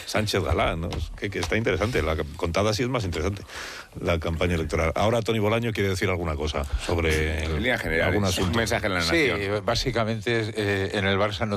Sánchez Galán, ¿no? Que está interesante, contada así es más interesante la campaña electoral. Ahora Toni Bolaño quiere decir alguna cosa sobre en línea general, algún un asunto. mensaje en la nación. Sí, básicamente en el Barça no